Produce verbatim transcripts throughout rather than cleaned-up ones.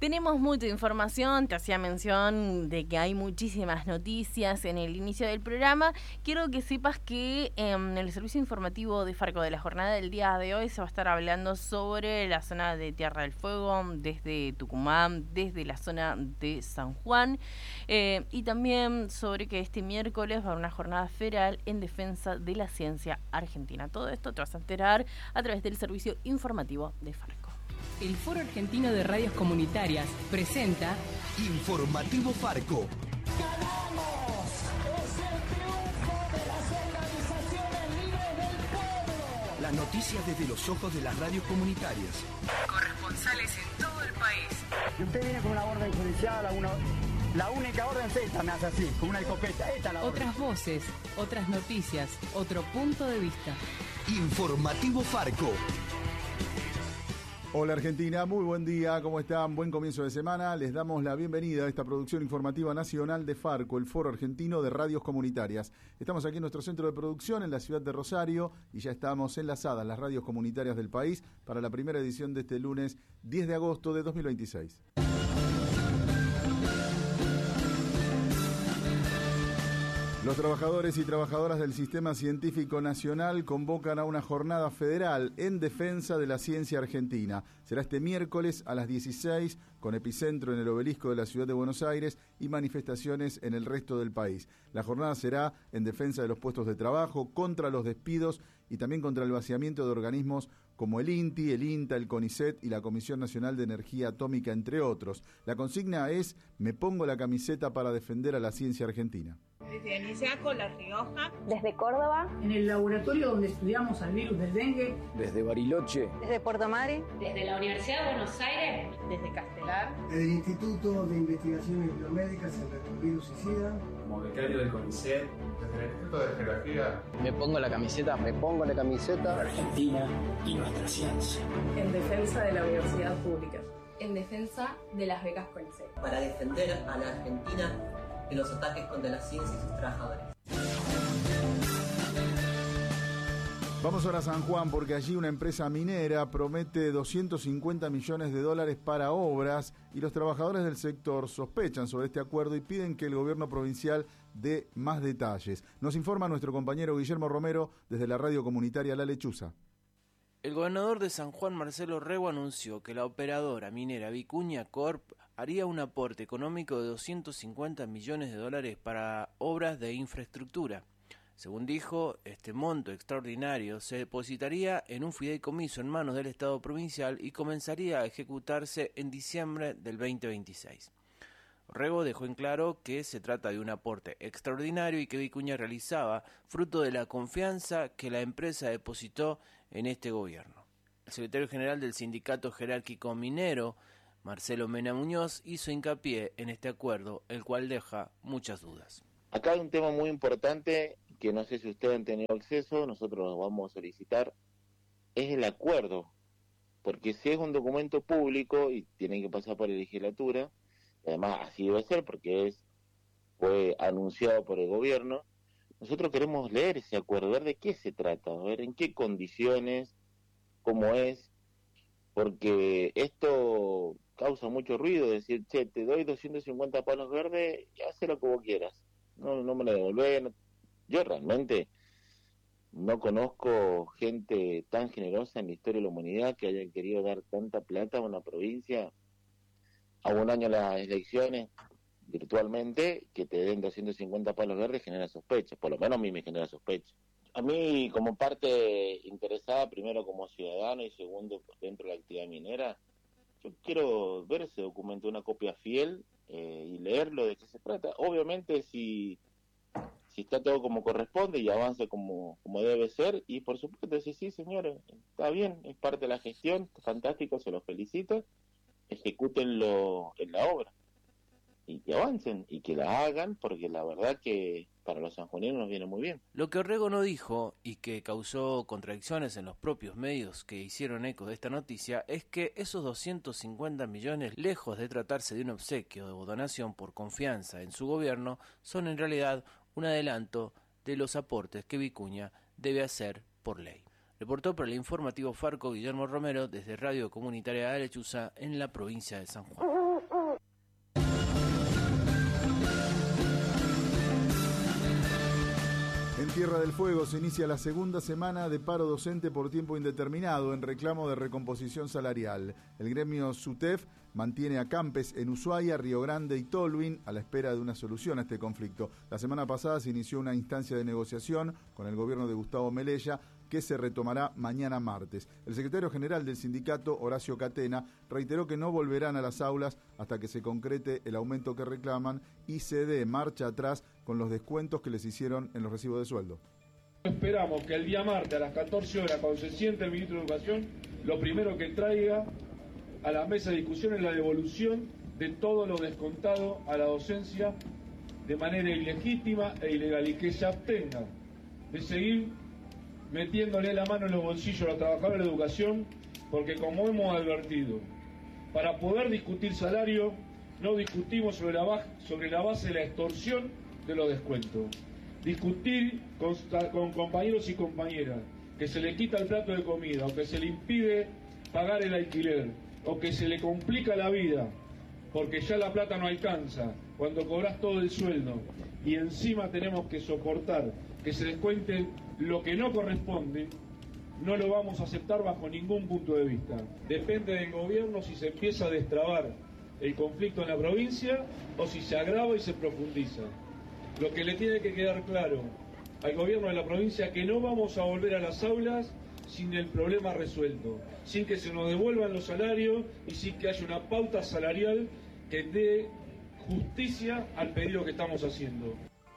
Tenemos mucha información, te hacía mención de que hay muchísimas noticias en el inicio del programa. Quiero que sepas que en el servicio informativo de Farco de la jornada del día de hoy se va a estar hablando sobre la zona de Tierra del Fuego, desde Tucumán, desde la zona de San Juan, eh, y también sobre que este miércoles va a haber una jornada federal en defensa de la ciencia argentina. Todo esto te vas a enterar a través del servicio informativo de Farco. El Foro Argentino de Radios Comunitarias presenta Informativo Farco. ¡Ganamos! ¡Es el triunfo de las organizaciones libres del pueblo! Las noticias desde los ojos de las radios comunitarias. Corresponsales en todo el país. Y usted viene con una orden judicial, una, la única orden es esta, me hace así, con una escopeta. Esta es la orden. Otras voces, otras noticias, otro punto de vista. Informativo Farco. Hola Argentina, muy buen día, ¿cómo están? Buen comienzo de semana. Les damos la bienvenida a esta producción informativa nacional de Farco, el Foro Argentino de Radios Comunitarias. Estamos aquí en nuestro centro de producción en la ciudad de Rosario y ya estamos enlazadas las radios comunitarias del país para la primera edición de este lunes diez de agosto de dos mil veintiséis. Los trabajadores y trabajadoras del Sistema Científico Nacional convocan a una jornada federal en defensa de la ciencia argentina. Será este miércoles a las dieciséis, con epicentro en el Obelisco de la Ciudad de Buenos Aires y manifestaciones en el resto del país. La jornada será en defensa de los puestos de trabajo, contra los despidos y también contra el vaciamiento de organismos como el INTI, el INTA, el CONICET y la Comisión Nacional de Energía Atómica, entre otros. La consigna es: me pongo la camiseta para defender a la ciencia argentina. Desde Anisaco, La Rioja. Desde Córdoba. En el laboratorio donde estudiamos al virus del dengue. Desde Bariloche. Desde Puerto Madryn. Desde la Universidad de Buenos Aires. Desde Castelar. Desde el Instituto de Investigaciones Biomédicas en Retrovirus y SIDA. Como becario del CONICET. Desde el Instituto de Geografía. Me pongo la camiseta, me pongo la camiseta. Argentina y nuestra ciencia. En defensa de la universidad pública. En defensa de las becas CONICET. Para defender a la Argentina de los ataques contra la ciencia y sus trabajadores. Vamos ahora a San Juan porque allí una empresa minera promete doscientos cincuenta millones de dólares para obras y los trabajadores del sector sospechan sobre este acuerdo y piden que el gobierno provincial dé más detalles. Nos informa nuestro compañero Guillermo Romero desde la radio comunitaria La Lechuza. El gobernador de San Juan, Marcelo Rego, anunció que la operadora minera Vicuña Corp haría un aporte económico de doscientos cincuenta millones de dólares para obras de infraestructura. Según dijo, este monto extraordinario se depositaría en un fideicomiso en manos del Estado provincial y comenzaría a ejecutarse en diciembre del veinte veintiséis. Rego dejó en claro que se trata de un aporte extraordinario y que Vicuña realizaba fruto de la confianza que la empresa depositó en este gobierno. El secretario general del Sindicato Jerárquico Minero, Marcelo Mena Muñoz, hizo hincapié en este acuerdo, el cual deja muchas dudas. Acá hay un tema muy importante que no sé si ustedes han tenido acceso, nosotros lo vamos a solicitar, es el acuerdo, porque si es un documento público y tiene que pasar por la legislatura, además así debe ser porque es fue anunciado por el gobierno, nosotros queremos leer ese acuerdo, ver de qué se trata, ver en qué condiciones, cómo es, porque esto causa mucho ruido, decir, che, te doy doscientos cincuenta palos verdes y hazlo como quieras, no, no me lo devolvés. No. Yo realmente no conozco gente tan generosa en la historia de la humanidad que haya querido dar tanta plata a una provincia a un año las elecciones virtualmente, que te den doscientos cincuenta palos verdes genera sospecha, por lo menos a mí me genera sospecha. A mí como parte interesada, primero como ciudadano y segundo dentro de la actividad minera, yo quiero ver ese documento, una copia fiel eh, y leerlo de qué se trata. Obviamente si, si está todo como corresponde y avanza como, como debe ser, y por supuesto decir, sí señores, está bien, es parte de la gestión, fantástico, se los felicito, ejecútenlo en la obra y que avancen y que la hagan, porque la verdad que para los sanjuaninos nos viene muy bien. Lo que Orrego no dijo y que causó contradicciones en los propios medios que hicieron eco de esta noticia es que esos doscientos cincuenta millones, lejos de tratarse de un obsequio o donación por confianza en su gobierno, son en realidad un adelanto de los aportes que Vicuña debe hacer por ley. Reportó para el informativo Farco Guillermo Romero desde Radio Comunitaria de La Lechuza en la provincia de San Juan. Tierra del Fuego se inicia la segunda semana de paro docente por tiempo indeterminado en reclamo de recomposición salarial. El gremio SUTEF mantiene a Campes en Ushuaia, Río Grande y Tolwyn a la espera de una solución a este conflicto. La semana pasada se inició una instancia de negociación con el gobierno de Gustavo Melella que se retomará mañana martes. El secretario general del sindicato, Horacio Catena, reiteró que no volverán a las aulas hasta que se concrete el aumento que reclaman y se dé marcha atrás con los descuentos que les hicieron en los recibos de sueldo. Esperamos que el día martes a las catorce horas, cuando se siente el ministro de Educación, lo primero que traiga a la mesa de discusión es la devolución de todo lo descontado a la docencia de manera ilegítima e ilegal, y que se abstenga de seguir metiéndole la mano en los bolsillos a los trabajadores de educación, porque como hemos advertido, para poder discutir salario, no discutimos sobre la, sobre la base de la extorsión de los descuentos. Discutir con, con compañeros y compañeras que se le quita el plato de comida, o que se le impide pagar el alquiler, o que se le complica la vida, porque ya la plata no alcanza, cuando cobras todo el sueldo, y encima tenemos que soportar que se descuente lo que no corresponde, no lo vamos a aceptar bajo ningún punto de vista. Depende del gobierno si se empieza a destrabar el conflicto en la provincia o si se agrava y se profundiza. Lo que le tiene que quedar claro al gobierno de la provincia que no vamos a volver a las aulas sin el problema resuelto, sin que se nos devuelvan los salarios y sin que haya una pauta salarial que dé justicia al pedido que estamos haciendo.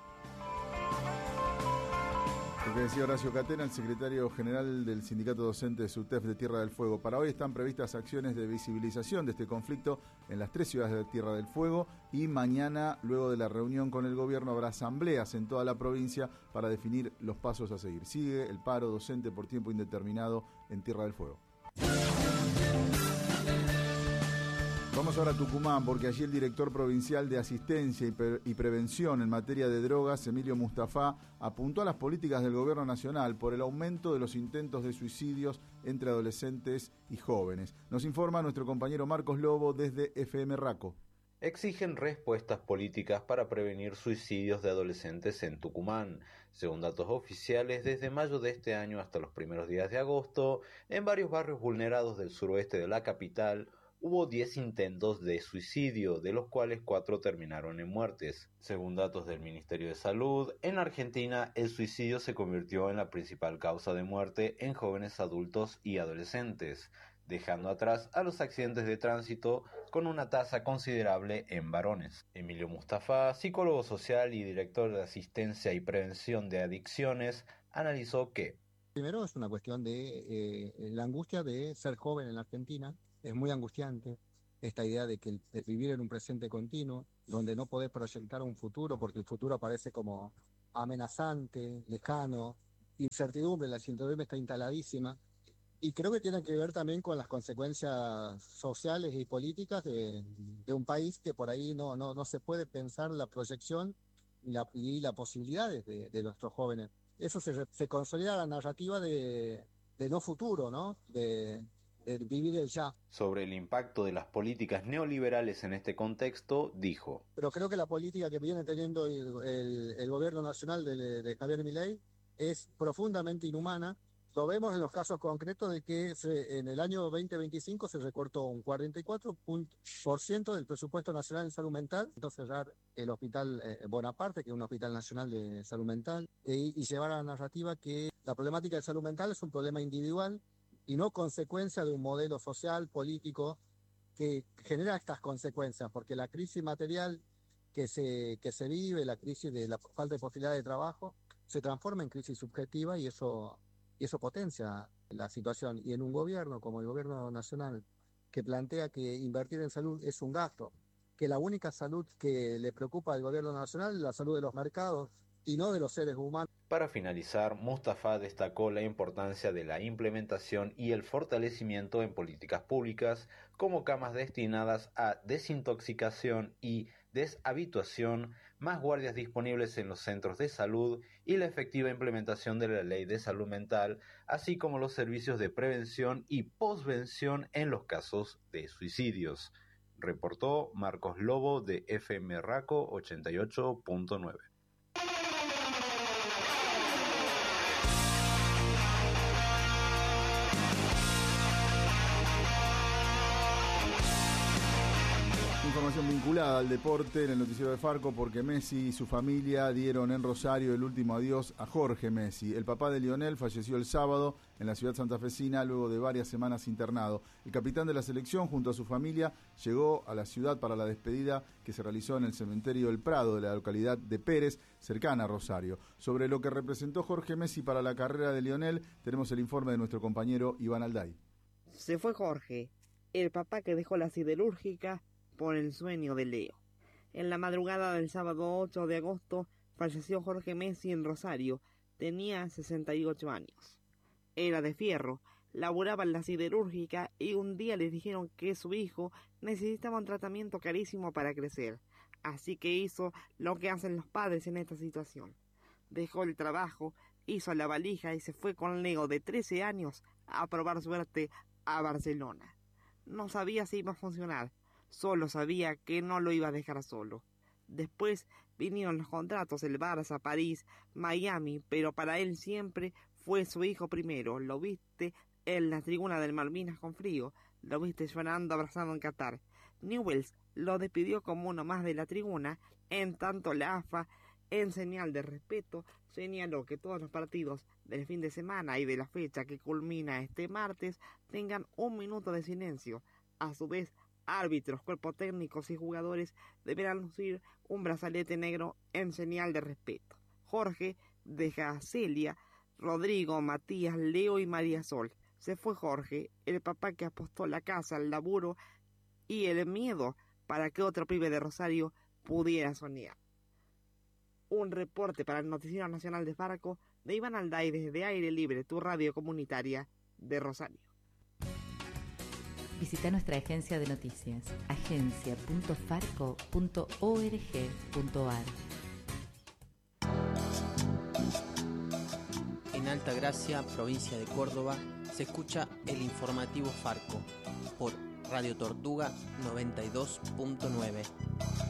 Lo que decía Horacio Catena, el secretario general del Sindicato Docente de SUTEF de Tierra del Fuego. Para hoy están previstas acciones de visibilización de este conflicto en las tres ciudades de Tierra del Fuego y mañana, luego de la reunión con el gobierno, habrá asambleas en toda la provincia para definir los pasos a seguir. Sigue el paro docente por tiempo indeterminado en Tierra del Fuego. Vamos ahora a Tucumán, porque allí el director provincial de Asistencia y, Pre- y Prevención en materia de drogas, Emilio Mustafa, apuntó a las políticas del gobierno nacional por el aumento de los intentos de suicidios entre adolescentes y jóvenes. Nos informa nuestro compañero Marcos Lobo desde F M Raco. Exigen respuestas políticas para prevenir suicidios de adolescentes en Tucumán. Según datos oficiales, desde mayo de este año hasta los primeros días de agosto, en varios barrios vulnerados del suroeste de la capital, hubo diez intentos de suicidio, de los cuales cuatro terminaron en muertes. Según datos del Ministerio de Salud, en Argentina el suicidio se convirtió en la principal causa de muerte en jóvenes adultos y adolescentes, dejando atrás a los accidentes de tránsito con una tasa considerable en varones. Emilio Mustafa, psicólogo social y director de Asistencia y Prevención de Adicciones, analizó que primero es una cuestión de eh, la angustia de ser joven en la Argentina. Es muy angustiante esta idea de que el, de vivir en un presente continuo, donde no podés proyectar un futuro, porque el futuro aparece como amenazante, lejano, incertidumbre, la incertidumbre está instaladísima, y creo que tiene que ver también con las consecuencias sociales y políticas de, de un país que por ahí no, no, no se puede pensar la proyección y la, y la posibilidades de, de nuestros jóvenes. Eso se, se consolida la narrativa de, de no futuro, ¿no? De, de vivir el ya. Sobre el impacto de las políticas neoliberales en este contexto, dijo: pero creo que la política que viene teniendo el, el, el gobierno nacional de, de Javier Milei es profundamente inhumana. Lo vemos en los casos concretos de que se, en el año veinte veinticinco se recortó un cuarenta y cuatro por ciento del presupuesto nacional en salud mental, entonces cerrar el hospital eh, Bonaparte, que es un hospital nacional de salud mental, e, y llevar a la narrativa que la problemática de salud mental es un problema individual y no consecuencia de un modelo social, político, que genera estas consecuencias, porque la crisis material que se, que se vive, la crisis de la falta de posibilidad de trabajo, se transforma en crisis subjetiva y eso, y eso potencia la situación. Y en un gobierno como el gobierno nacional, que plantea que invertir en salud es un gasto, que la única salud que le preocupa al gobierno nacional es la salud de los mercados y no de los seres humanos. Para finalizar, Mustafa destacó la importancia de la implementación y el fortalecimiento en políticas públicas como camas destinadas a desintoxicación y deshabituación, más guardias disponibles en los centros de salud y la efectiva implementación de la ley de salud mental, así como los servicios de prevención y posvención en los casos de suicidios. Reportó Marcos Lobo de F M Raco ochenta y ocho punto nueve. Información vinculada al deporte en el noticiero de Farco, porque Messi y su familia dieron en Rosario el último adiós a Jorge Messi. El papá de Lionel falleció el sábado en la ciudad santafesina luego de varias semanas internado. El capitán de la selección junto a su familia llegó a la ciudad para la despedida que se realizó en el cementerio El Prado de la localidad de Pérez, cercana a Rosario. Sobre lo que representó Jorge Messi para la carrera de Lionel, tenemos el informe de nuestro compañero Iván Alday. Se fue Jorge, el papá que dejó la siderúrgica por el sueño de Leo. En la madrugada del sábado ocho de agosto falleció Jorge Messi en Rosario. Tenía sesenta y ocho años. Era de fierro, laboraba en la siderúrgica y un día le dijeron que su hijo necesitaba un tratamiento carísimo para crecer. Así que hizo lo que hacen los padres en esta situación. Dejó el trabajo, hizo la valija y se fue con Leo de trece años a probar suerte a Barcelona. No sabía si iba a funcionar. Solo sabía que no lo iba a dejar solo. Después vinieron los contratos, el Barça, París, Miami, pero para él siempre fue su hijo primero. Lo viste en la tribuna del Malvinas con frío, lo viste llorando abrazado en Qatar. Newell's lo despidió como uno más de la tribuna, en tanto la A F A, en señal de respeto, señaló que todos los partidos del fin de semana y de la fecha que culmina este martes tengan un minuto de silencio. A su vez, árbitros, cuerpos técnicos y jugadores deberán lucir un brazalete negro en señal de respeto. Jorge deja a Celia, Rodrigo, Matías, Leo y María Sol. Se fue Jorge, el papá que apostó la casa, el laburo y el miedo para que otro pibe de Rosario pudiera soñar. Un reporte para el Noticiero Nacional de Farco de Iván Alday desde Aire Libre, tu radio comunitaria de Rosario. Visita nuestra agencia de noticias, agencia punto farco punto org punto ar. En Altagracia, provincia de Córdoba, se escucha el informativo Farco por Radio Tortuga noventa y dos punto nueve.